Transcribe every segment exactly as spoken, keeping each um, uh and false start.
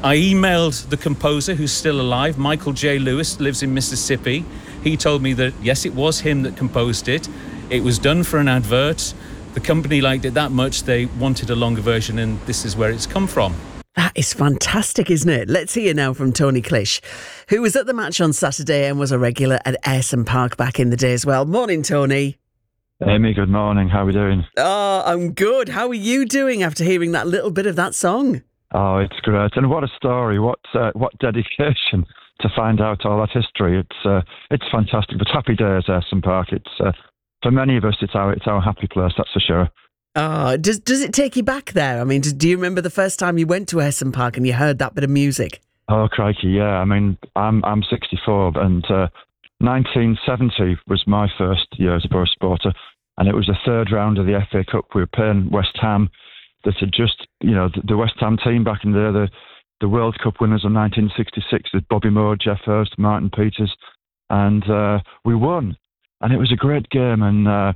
I emailed the composer, who's still alive, Michael J. Lewis, lives in Mississippi. He told me that, yes, it was him that composed it. It was done for an advert. The company liked it that much, they wanted a longer version, and this is where it's come from. That is fantastic, isn't it? Let's hear now from Tony Clish, who was at the match on Saturday and was a regular at Ayresome Park back in the day as well. Morning, Tony. Amy, good morning. How are we doing? Oh, I'm good. How are you doing after hearing that little bit of that song? Oh, it's great. And what a story. What uh, what dedication to find out all that history. It's uh, it's fantastic. But happy days, Ayresome Park. It's uh, for many of us, it's our it's our happy place, that's for sure. Oh, does does it take you back there? I mean, do you remember the first time you went to Ayresome Park and you heard that bit of music? Oh, crikey, yeah. I mean, I'm I'm sixty-four, and uh, nineteen seventy was my first year as a Borough supporter, and it was the third round of the F A Cup. We were playing West Ham, that had just, you know, the, the West Ham team back in there, the the World Cup winners of nineteen sixty-six, with Bobby Moore, Jeff Hurst, Martin Peters, and uh, we won. And it was a great game, and uh,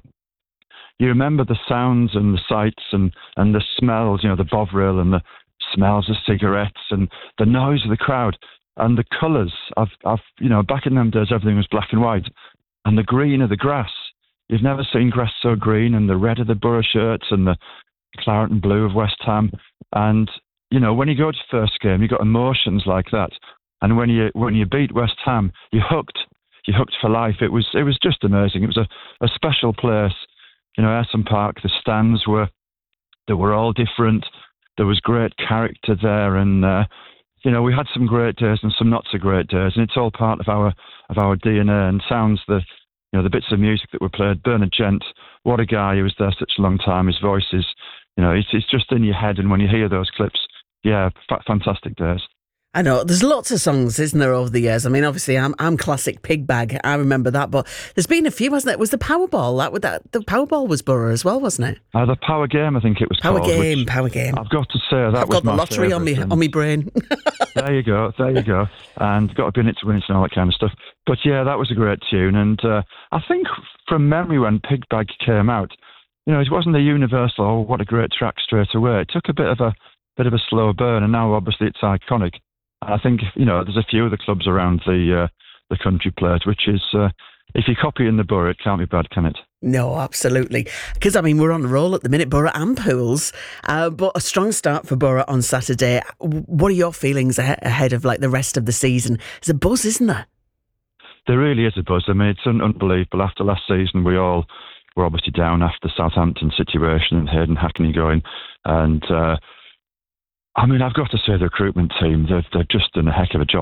you remember the sounds and the sights and, and the smells, you know, the Bovril and the smells of cigarettes and the noise of the crowd and the colours. I've, I've, you know, back in them days, everything was black and white, and the green of the grass. You've never seen grass so green, and the red of the Borough shirts and the claret and blue of West Ham. And, you know, when you go to first game, you've got emotions like that. And when you when you beat West Ham, you're hooked. You're hooked for life. It was it was just amazing. It was a, a special place. You know, Ayresome Park, the stands were, they were all different. There was great character there. And, uh, you know, we had some great days and some not so great days. And it's all part of our of our D N A, and sounds the, you know, the bits of music that were played. Bernard Gent, what a guy. He was there such a long time. His voice is, you know, it's, it's just in your head. And when you hear those clips, yeah, f- fantastic days. I know, there's lots of songs, isn't there, over the years? I mean, obviously, I'm I'm classic Pig Bag. I remember that, but there's been a few, hasn't there? It was the Powerball. That, that the Powerball was Borough as well, wasn't it? Uh, the Power Game, I think it was Power called. Game, Power Game. I've got to say that I've was got the my lottery on me and on me brain. There you go, there you go. And got to be in it to win it and all that kind of stuff. But yeah, that was a great tune. And uh, I think from memory, when Pig Bag came out, you know, it wasn't a universal, oh, what a great track straight away. It took a bit of a bit of a slow burn, and now obviously it's iconic. I think, you know, there's a few of the clubs around the uh, the country play it, which is, uh, if you copy in the Borough, it can't be bad, can it? No, absolutely. Because, I mean, we're on a roll at the minute, Borough and Pools, uh, but a strong start for Borough on Saturday. What are your feelings ahe- ahead of, like, the rest of the season? There's a buzz, isn't there? There really is a buzz. I mean, it's un- unbelievable. After last season, we all were obviously down after the Southampton situation and Hayden Hackney going, and... Uh, I mean, I've got to say the recruitment team, they've, they've just done a heck of a job.